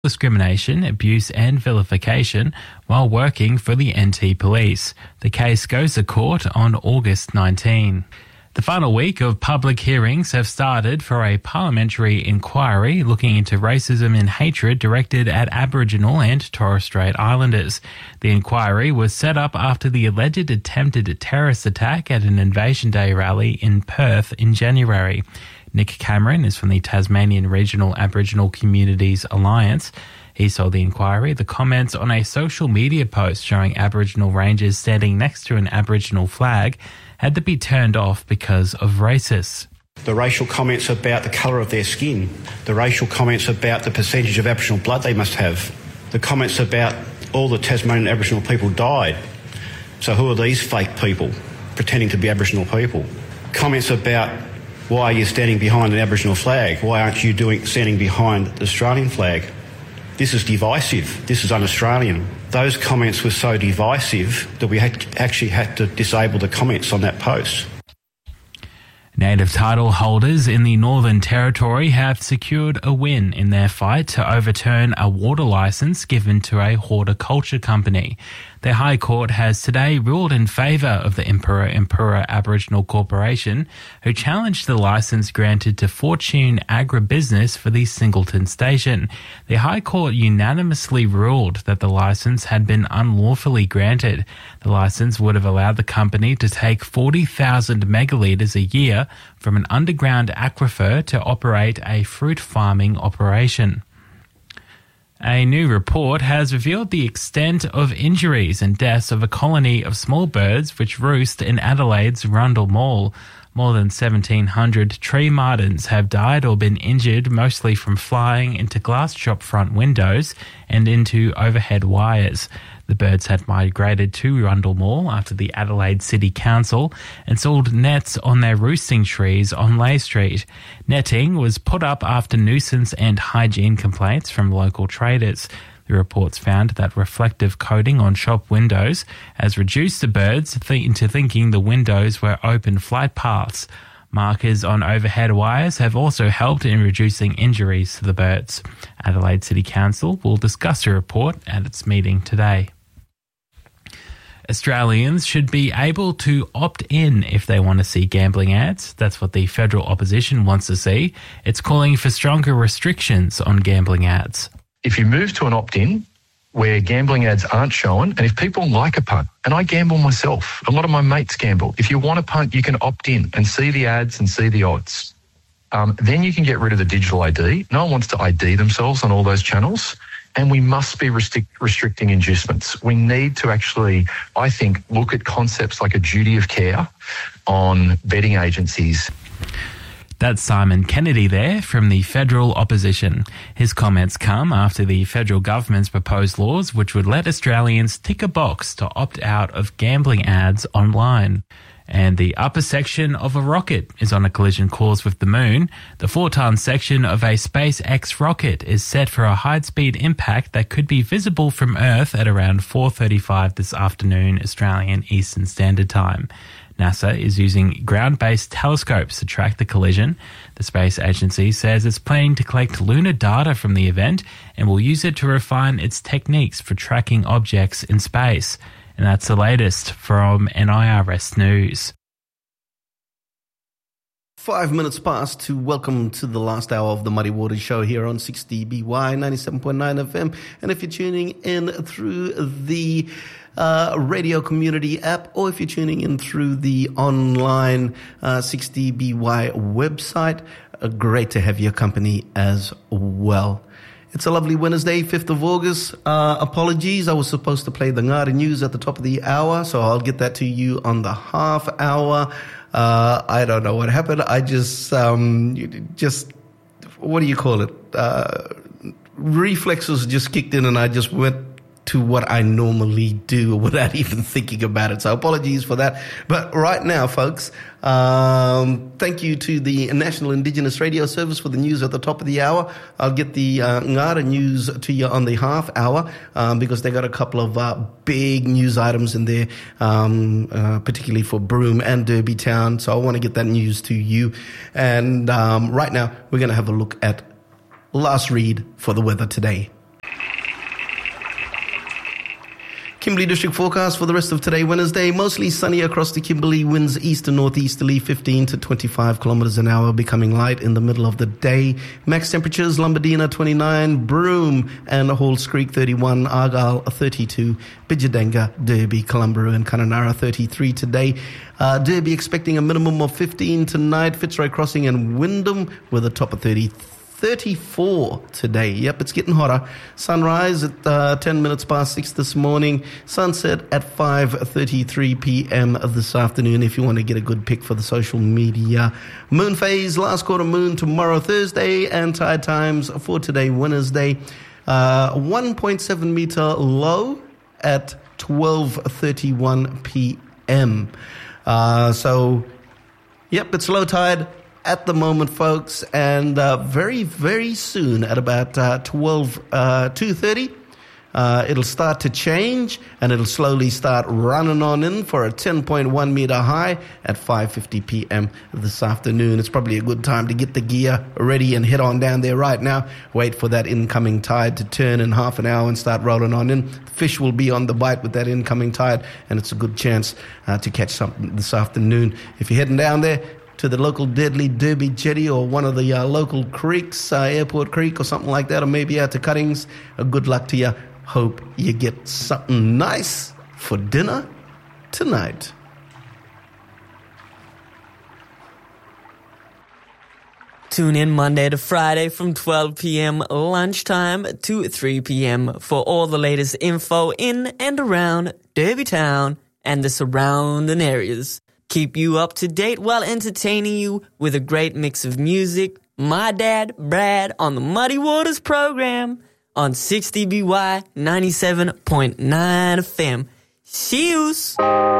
discrimination, abuse and vilification while working for the NT Police. The case goes to court on August 19. The final week of public hearings have started for a parliamentary inquiry looking into racism and hatred directed at Aboriginal and Torres Strait Islanders. The inquiry was set up after the alleged attempted terrorist attack at an Invasion Day rally in Perth in January. Nick Cameron is from the Tasmanian Regional Aboriginal Communities Alliance. He saw the inquiry, the comments on a social media post showing Aboriginal rangers standing next to an Aboriginal flag had to be turned off because of racists. The racial comments about the colour of their skin, the racial comments about the percentage of Aboriginal blood they must have, the comments about all the Tasmanian Aboriginal people died. So who are these fake people pretending to be Aboriginal people? Comments about why are you standing behind an Aboriginal flag? Why aren't you standing behind the Australian flag? This is divisive. This is un-Australian. Those comments were so divisive that we actually had to disable the comments on that post. Native title holders in the Northern Territory have secured a win in their fight to overturn a water licence given to a horticulture company. The High Court has today ruled in favour of the Impura Aboriginal Corporation, who challenged the licence granted to Fortune Agribusiness for the Singleton Station. The High Court unanimously ruled that the licence had been unlawfully granted. The licence would have allowed the company to take 40,000 megalitres a year from an underground aquifer to operate a fruit farming operation. A new report has revealed the extent of injuries and deaths of a colony of small birds which roost in Adelaide's Rundle Mall. More than 1,700 tree martins have died or been injured, mostly from flying into glass shop front windows and into overhead wires. The birds had migrated to Rundle Mall after the Adelaide City Council installed nets on their roosting trees on Leigh Street. Netting was put up after nuisance and hygiene complaints from local traders. The reports found that reflective coating on shop windows has reduced the birds into thinking the windows were open flight paths. Markers on overhead wires have also helped in reducing injuries to the birds. Adelaide City Council will discuss the report at its meeting today. Australians should be able to opt in if they want to see gambling ads. That's what the federal opposition wants to see. It's calling for stronger restrictions on gambling ads. If you move to an opt-in where gambling ads aren't shown, and if people like a punt, and I gamble myself, a lot of my mates gamble. If you want a punt, you can opt in and see the ads and see the odds. Then you can get rid of the digital ID. No one wants to ID themselves on all those channels. And we must be restricting inducements. We need to actually, I think, look at concepts like a duty of care on betting agencies. That's Simon Kennedy there from the federal opposition. His comments come after the federal government's proposed laws which would let Australians tick a box to opt out of gambling ads online. And the upper section of a rocket is on a collision course with the moon. The 4-ton section of a SpaceX rocket is set for a high-speed impact that could be visible from Earth at around 4:35 this afternoon, Australian Eastern Standard Time. NASA is using ground-based telescopes to track the collision. The space agency says it's planning to collect lunar data from the event and will use it to refine its techniques for tracking objects in space. And that's the latest from NIRS News. 5 minutes past to welcome to the last hour of the Muddy Waters Show here on 6DBY 97.9 FM. And if you're tuning in through the radio community app, or if you're tuning in through the online 6DBY website, great to have your company as well. It's a lovely Wednesday, 5th of August. Apologies, I was supposed to play the Ngāti News at the top of the hour, so I'll get that to you on the half hour. I don't know what happened. I just what do you call it? Reflexes just kicked in and I just went to what I normally do without even thinking about it. So apologies for that. But right now, folks, thank you to the National Indigenous Radio Service for the news at the top of the hour. I'll get the Ngāti News to you on the half hour because they got a couple of big news items in there, particularly for Broome and Derby Town. So I want to get that news to you. And right now, we're going to have a look at last read for the weather today. Kimberley District forecast for the rest of today, Wednesday. Mostly sunny across the Kimberley. Winds east and northeasterly, 15 to 25 kilometers an hour, becoming light in the middle of the day. Max temperatures, Lombardina 29, Broome and Halls Creek 31, Argyle 32, Bijadenga, Derby, Columbaroo and Kununurra 33 today. Derby expecting a minimum of 15 tonight. Fitzroy Crossing and Wyndham with a top of 34 today. Yep, it's getting hotter. Sunrise at 10 minutes past 6 this morning. Sunset at 5:33 p.m. this afternoon if you want to get a good pic for the social media. Moon phase, last quarter moon tomorrow, Thursday, and tide times for today, Wednesday. 1.7 meter low at 12:31 p.m. Yep, it's low tide at the moment, folks, and very, very soon at about 2:30, it'll start to change, and it'll slowly start running on in for a 10.1 meter high at 5:50 p.m. this afternoon. It's probably a good time to get the gear ready and head on down there right now. Wait for that incoming tide to turn in half an hour and start rolling on in. Fish will be on the bite with that incoming tide, and it's a good chance to catch something this afternoon. If you're heading down there to the local Deadly Derby Jetty or one of the local creeks, Airport Creek or something like that, or maybe out to Cuttings, good luck to you. Hope you get something nice for dinner tonight. Tune in Monday to Friday from 12 p.m. lunchtime to 3 p.m. for all the latest info in and around Derby Town and the surrounding areas. Keep you up to date while entertaining you with a great mix of music. My dad, Brad, on the Muddy Waters program on 60BY 97.9 FM. See yous!